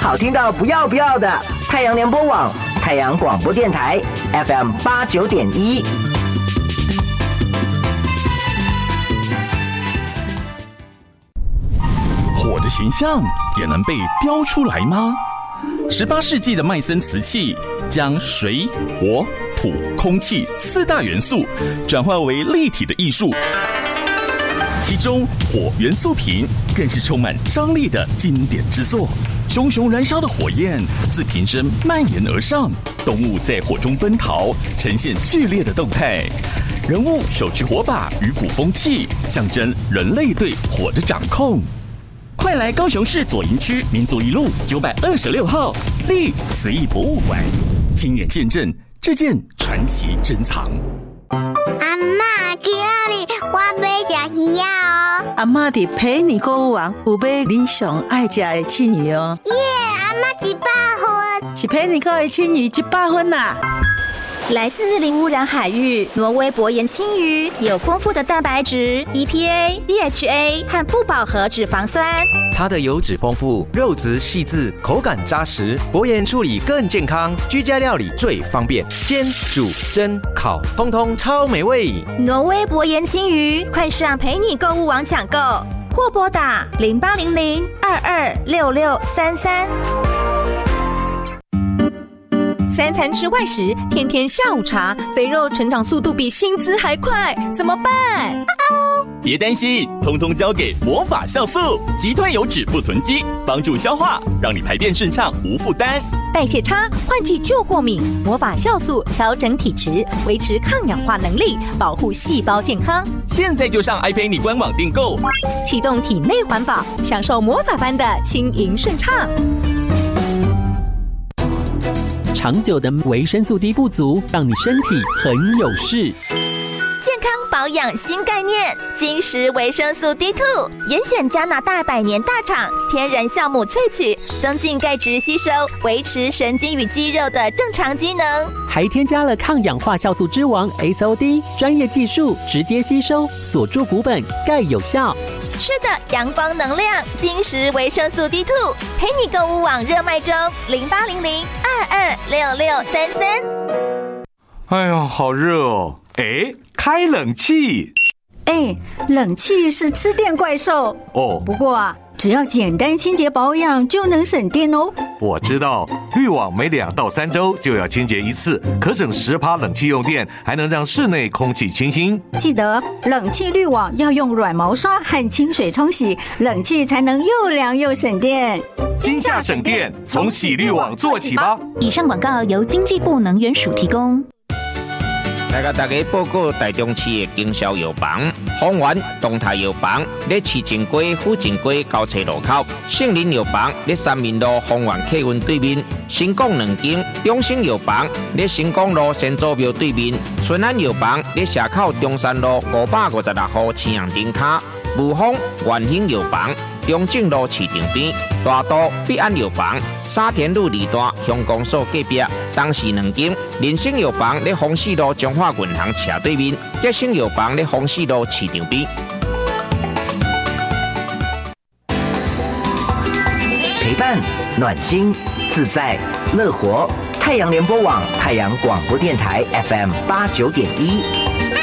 好听到不要不要的太阳联播网、太阳广播电台 FM89.1。 火的形象也能被雕出来吗？18世纪的麦森瓷器将水、火、土、空气4大元素转化为立体的艺术，其中火元素瓶更是充满张力的经典之作。熊熊燃烧的火焰自瓶身蔓延而上，动物在火中奔逃，呈现剧烈的动态。人物手持火把与鼓风器，象征人类对火的掌控。快来高雄市左营区民族一路926号立瓷艺博物馆，亲眼见证这件传奇珍藏。 阿嬷，今日我要吃鱼哦。 阿嬷伫陪你购物网有买你上爱吃的青鱼哦。 耶，阿嬷100分， 是陪你购的青鱼100分啦。 来自零污染海域，挪威薄盐青鱼有丰富的蛋白质、EPA、DHA 和不饱和脂肪酸。 它的油脂丰富，肉质细致，口感扎实，薄盐处理更健康，居家料理最方便，煎、煮、蒸、烤，通通超美味。 挪威薄盐青鱼，快上陪你购物网抢购，或拨打0800-226633。 3餐吃外食，天天下午茶，肥肉成长速度比薪资还快，怎么办？ 别担心，通通交给魔法酵素，击退油脂不囤积，帮助消化，让你排便顺畅无负担。 代谢差，换季就过敏，魔法酵素调整体质，维持抗氧化能力，保护细胞健康。 现在就上爱陪你官网订购， 启动体内环保，享受魔法般的轻盈顺畅。 长久的维生素 D 不足，让你身体很有事。 健康保养新概念，金石维生素 D2， 严选加拿大100年大厂天然酵母萃取，增进钙质吸收，维持神经与肌肉的正常机能。 还添加了抗氧化酵素之王 SOD， 专业技术直接吸收，锁住骨本，钙有效。 吃的阳光能量，金石维生素 D2， 陪你购物网热卖中，0800-226633。 哎呦，好热哦！哎，开冷气。 冷气是吃电怪兽哦。 不过啊，只要简单清洁保养就能省电哦。 我知道，滤网每2到3周就要清洁一次，可省10%冷气用电，还能让室内空气清新。 记得冷气滤网要用软毛刷和清水冲洗，冷气才能又凉又省电。 今夏省电，从洗滤网做起吧。 以上广告由经济部能源署提供。 来甲大家报告台中市的经销药房，丰源东泰药房在市正街府正街交叉路口，杏林药房在三民路丰源客运对面，新港2间，中兴药房在新港路先祖庙对面，春安药房在社口中山路556号青阳灯卡，武丰元兴药房中正路市场边，大都必安药房沙田路2段乡公所隔壁，东市2间，人生药房在丰市路中华银行斜对面，吉生药房在丰市路市场边。 陪伴、暖心、自在、乐活。太阳联播网、太阳广播电台 FM89.1。